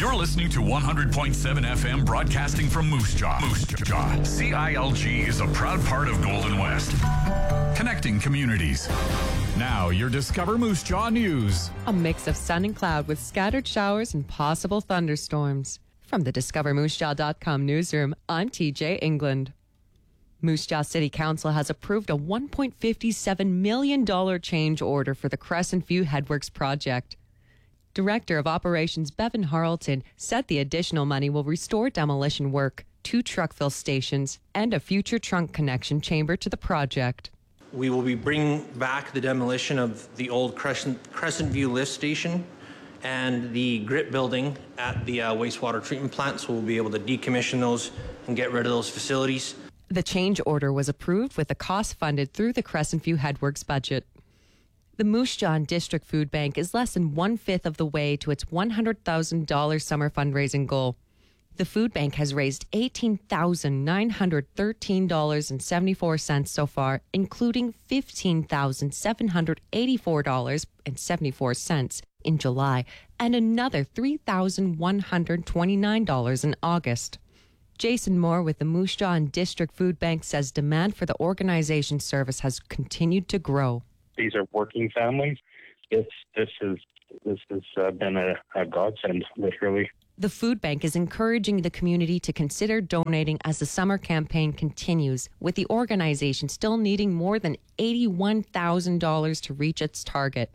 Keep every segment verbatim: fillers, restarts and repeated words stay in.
You're listening to one hundred point seven F M broadcasting from Moose Jaw. Moose Jaw. C I L G is a proud part of Golden West. Connecting communities. Now, your Discover Moose Jaw news. A mix of sun and cloud with scattered showers and possible thunderstorms. From the discover moose jaw dot com newsroom, I'm T J England. Moose Jaw City Council has approved a one point five seven million dollars change order for the Crescent View Headworks project. Director of Operations Bevan Harleton said the additional money will restore demolition work, two truck fill stations, and a future trunk connection chamber to the project. We will be bringing back the demolition of the old Crescent, Crescent View lift station and the grit building at the uh, wastewater treatment plant, so we'll be able to decommission those and get rid of those facilities. The change order was approved with the cost funded through the Crescent View Headworks budget. The Moose Jaw District Food Bank is less than one-fifth of the way to its one hundred thousand dollars summer fundraising goal. The food bank has raised eighteen thousand nine hundred thirteen dollars and seventy-four cents so far, including fifteen thousand seven hundred eighty-four dollars and seventy-four cents in July and another three thousand one hundred twenty-nine dollars in August. Jason Moore with the Moose Jaw District Food Bank says demand for the organization's service has continued to grow. These are working families. This this is this has uh, been a, a godsend, literally. The food bank is encouraging the community to consider donating as the summer campaign continues, with the organization still needing more than eighty-one thousand dollars to reach its target.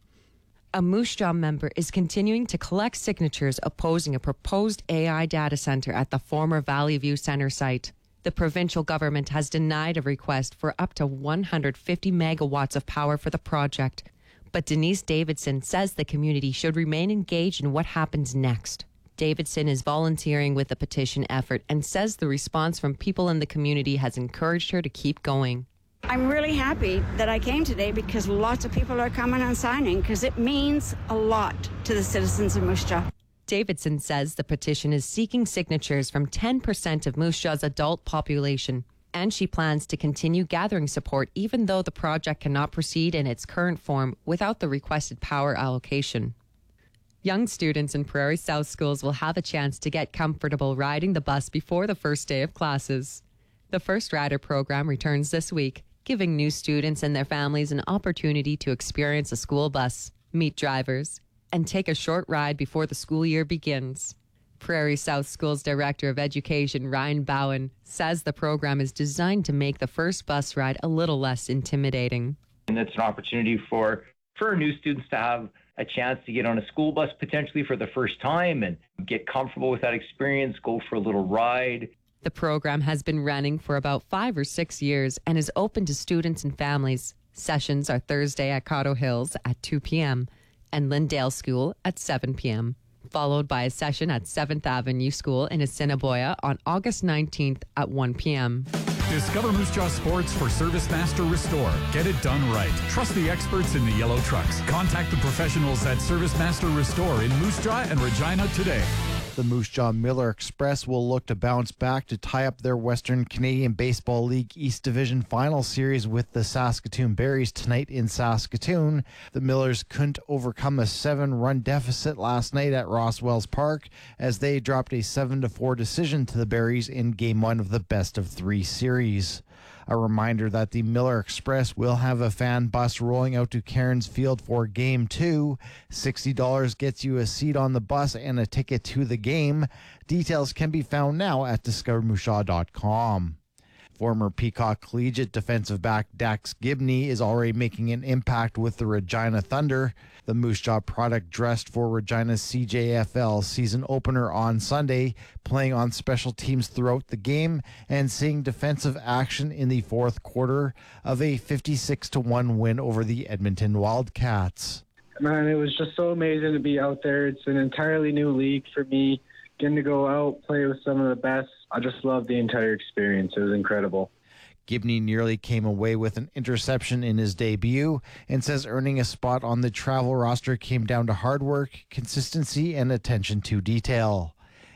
A Moose Jaw member is continuing to collect signatures opposing a proposed A I data center at the former Valley View Center site. The provincial government has denied a request for up to one hundred fifty megawatts of power for the project. But Denise Davidson says the community should remain engaged in what happens next. Davidson is volunteering with the petition effort and says the response from people in the community has encouraged her to keep going. I'm really happy that I came today because lots of people are coming and signing because it means a lot to the citizens of Moose Jaw. Davidson says the petition is seeking signatures from ten percent of Moose Jaw's adult population, and she plans to continue gathering support even though the project cannot proceed in its current form without the requested power allocation. Young students in Prairie South schools will have a chance to get comfortable riding the bus before the first day of classes. The First Rider program returns this week, giving new students and their families an opportunity to experience a school bus, meet drivers, and take a short ride before the school year begins. Prairie South Schools Director of Education Ryan Bowen says the program is designed to make the first bus ride a little less intimidating. And it's an opportunity for, for new students to have a chance to get on a school bus potentially for the first time and get comfortable with that experience, go for a little ride. The program has been running for about five or six years and is open to students and families. Sessions are Thursday at Cotto Hills at two p.m. and Lyndale School at seven p.m., followed by a session at seventh Avenue School in Assiniboia on August nineteenth at one p.m. Discover Moose Jaw Sports for Service Master Restore. Get it done right. Trust the experts in the yellow trucks. Contact the professionals at Service Master Restore in Moose Jaw and Regina today. The Moose Jaw Miller Express will look to bounce back to tie up their Western Canadian Baseball League East Division Final Series with the Saskatoon Berries tonight in Saskatoon. The Millers couldn't overcome a seven-run deficit last night at Roswells Park as they dropped a seven to four decision to the Berries in Game one of the best-of-three series. A reminder that the Miller Express will have a fan bus rolling out to Cairns Field for Game two. sixty dollars gets you a seat on the bus and a ticket to the game. Details can be found now at discover moose jaw dot com. Former Peacock Collegiate defensive back Dax Gibney is already making an impact with the Regina Thunder. The Moose Jaw product dressed for Regina's C J F L season opener on Sunday, playing on special teams throughout the game and seeing defensive action in the fourth quarter of a fifty-six to one win over the Edmonton Wildcats. Man, it was just so amazing to be out there. It's an entirely new league for me. Getting to go out, play with some of the best. I just loved the entire experience. It was incredible. Gibney nearly came away with an interception in his debut and says earning a spot on the travel roster came down to hard work, consistency, and attention to detail.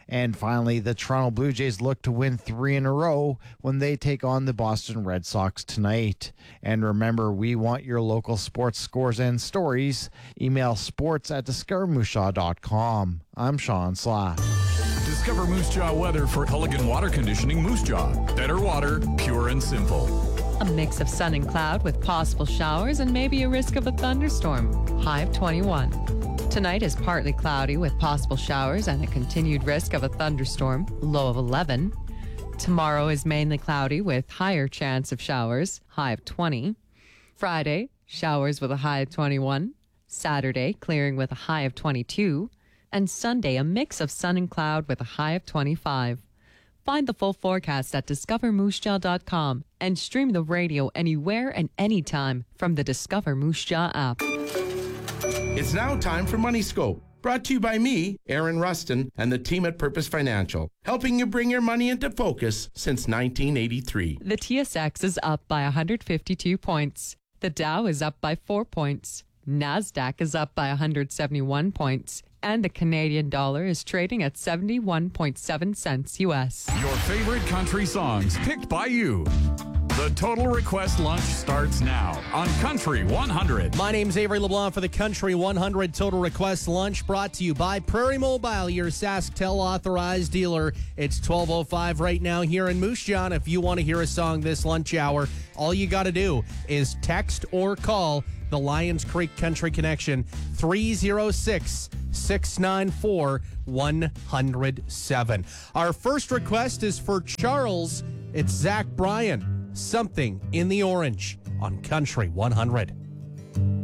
And finally, the Toronto Blue Jays look to win three in a row when they take on the Boston Red Sox tonight. And remember, we want your local sports scores and stories. Email sports at discover moose jaw dot com. I'm Sean Slack. Discover Moose Jaw weather for Culligan Water Conditioning Moose Jaw. Better water, pure and simple. A mix of sun and cloud with possible showers and maybe a risk of a thunderstorm. High of twenty-one. Tonight is partly cloudy with possible showers and a continued risk of a thunderstorm. Low of eleven. Tomorrow is mainly cloudy with higher chance of showers. High of twenty. Friday, showers with a high of twenty-one. Saturday, clearing with a high of twenty-two. And Sunday, a mix of sun and cloud with a high of twenty-five. Find the full forecast at discover moose jaw dot com and stream the radio anywhere and anytime from the Discover Moose Jaw app. It's now time for Money Scope, brought to you by me, Aaron Rustin, and the team at Purpose Financial, helping you bring your money into focus since nineteen eighty-three. The T S X is up by one hundred fifty-two points. The Dow is up by four points. NASDAQ is up by one hundred seventy-one points. And the Canadian dollar is trading at seventy-one point seven cents U S. Your favorite country songs picked by you. The Total Request Lunch starts now on Country one hundred. My name's Avery LeBlanc for the Country one hundred Total Request Lunch, brought to you by Prairie Mobile, your SaskTel authorized dealer. It's twelve oh five right now here in Moose Jaw. If you want to hear a song this lunch hour, all you got to do is text or call the Lions Creek Country Connection, three oh six, six nine four, one oh seven. Our first request is for Charles. It's Zach Bryan, Something in the Orange on Country one hundred.